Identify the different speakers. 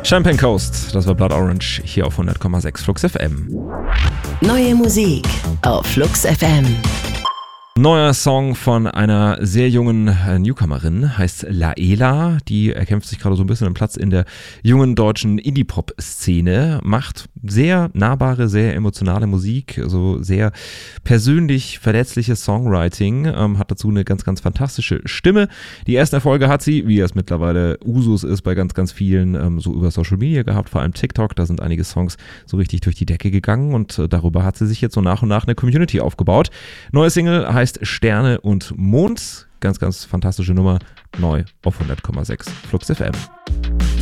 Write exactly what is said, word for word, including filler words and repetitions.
Speaker 1: Champagne Coast, das war Blood Orange, hier auf hundert Komma sechs Flux F M.
Speaker 2: Neue Musik auf Flux F M.
Speaker 1: Neuer Song von einer sehr jungen Newcomerin, heißt Laela. Die erkämpft sich gerade so ein bisschen einen Platz in der jungen deutschen Indie-Pop-Szene, macht sehr nahbare, sehr emotionale Musik, so sehr persönlich verletzliches Songwriting, ähm, hat dazu eine ganz, ganz fantastische Stimme. Die ersten Erfolge hat sie, wie es mittlerweile Usus ist, bei ganz, ganz vielen ähm, so über Social Media gehabt, vor allem TikTok. Da sind einige Songs so richtig durch die Decke gegangen und äh, darüber hat sie sich jetzt so nach und nach eine Community aufgebaut. Neue Single heißt Sterne und Mond. Ganz, ganz fantastische Nummer. Neu auf hundert Komma sechs Flux F M.